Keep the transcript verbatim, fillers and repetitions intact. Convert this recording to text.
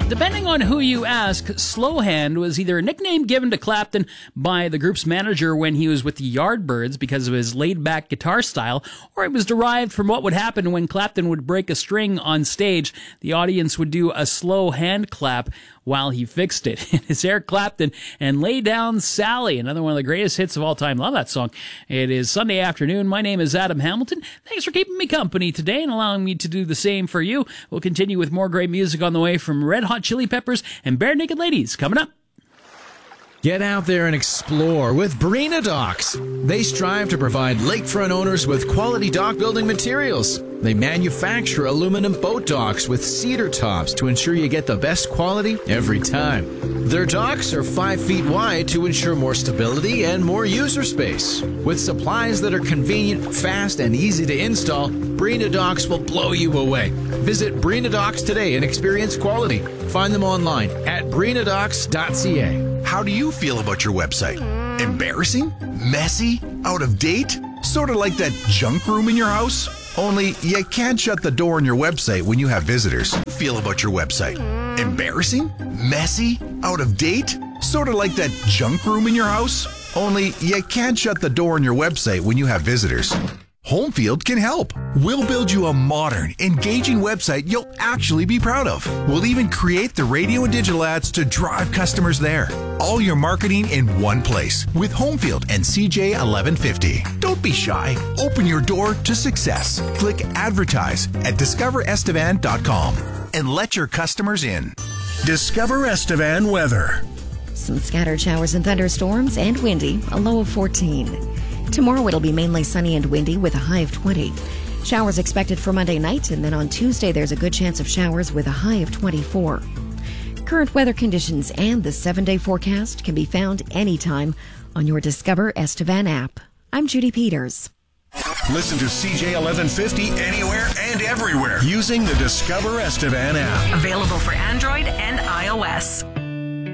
Depending on who you ask, Slowhand was either a nickname given to Clapton by the group's manager when he was with the Yardbirds because of his laid-back guitar style, or it was derived from what would happen when Clapton would break a string on stage. The audience would do a slow hand clap while he fixed it. It's Eric Clapton and Lay Down Sally, another one of the greatest hits of all time. Love that song. It is Sunday afternoon. My name is Adam Hamilton. Thanks for keeping me company today and allowing me to do the same for you. We'll continue with more great music on the way from Red Hot Chili Peppers and Bare Naked Ladies coming up. Get out there and explore with Breena Docks. They strive to provide lakefront owners with quality dock building materials. They manufacture aluminum boat docks with cedar tops to ensure you get the best quality every time. Their docks are five feet wide to ensure more stability and more user space. With supplies that are convenient, fast, and easy to install, Breena Docks will blow you away. Visit Breena Docks today and experience quality. Find them online at breena docks dot c a. How do you feel about your website? Embarrassing? Messy? Out of date? Sort of like that junk room in your house? Only you can't shut the door on your website when you have visitors. How do you feel about your website? Embarrassing? Messy? Out of date? Sort of like that junk room in your house? Only you can't shut the door on your website when you have visitors. Homefield can help. We'll build you a modern, engaging website you'll actually be proud of. We'll even create the radio and digital ads to drive customers there. All your marketing in one place with Homefield and C J eleven fifty. Don't be shy. Open your door to success. Click Advertise at discover estevan dot com and let your customers in. Discover Estevan weather. Some scattered showers and thunderstorms and windy, a low of fourteen. Tomorrow it'll be mainly sunny and windy with a high of twenty. Showers expected for Monday night, and then on Tuesday there's a good chance of showers with a high of twenty-four. Current weather conditions and the seven-day forecast can be found anytime on your Discover Estevan app. I'm Judy Peters. Listen to C J eleven fifty anywhere and everywhere using the Discover Estevan app. Available for Android and iOS.